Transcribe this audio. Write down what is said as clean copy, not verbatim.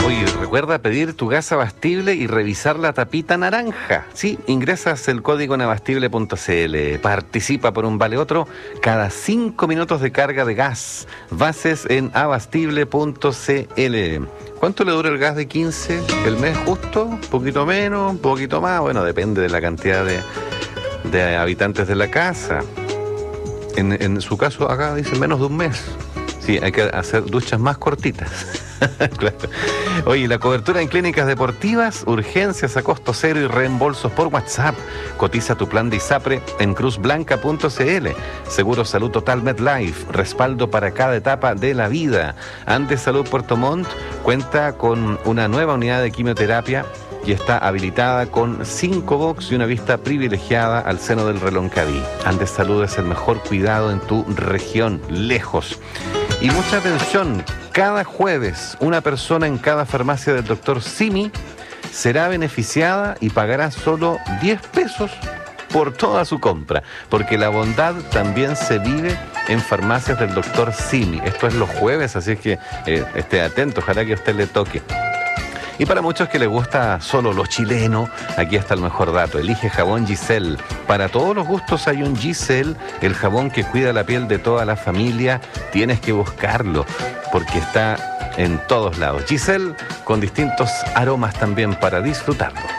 Oye, recuerda pedir tu gas abastible y revisar la tapita naranja. Sí, ingresas el código en abastible.cl. Participa por un vale otro cada 5 minutos de carga de gas. Bases en abastible.cl. ¿Cuánto le dura el gas de 15? ¿El mes justo? ¿Un poquito menos? ¿Un poquito más? Bueno, depende de la cantidad de habitantes de la casa. En su caso, acá dice menos de un mes. Sí, hay que hacer duchas más cortitas. Claro. Oye, la cobertura en clínicas deportivas, urgencias a costo cero y reembolsos por WhatsApp. Cotiza tu plan de ISAPRE en cruzblanca.cl. Seguro Salud Total MedLife, respaldo para cada etapa de la vida. Andes Salud Puerto Montt cuenta con una nueva unidad de quimioterapia y está habilitada con 5 box y una vista privilegiada al seno del Reloncaví. Andes Salud es el mejor cuidado en tu región, lejos. Y mucha atención, cada jueves una persona en cada farmacia del Dr. Simi será beneficiada y pagará solo 10 pesos por toda su compra, porque la bondad también se vive en farmacias del Dr. Simi. Esto es los jueves, así es que esté atento, ojalá que a usted le toque. Y para muchos que les gusta solo lo chileno, aquí está el mejor dato. Elige jabón Giselle. Para todos los gustos hay un Giselle, el jabón que cuida la piel de toda la familia. Tienes que buscarlo, porque está en todos lados. Giselle, con distintos aromas también para disfrutarlo.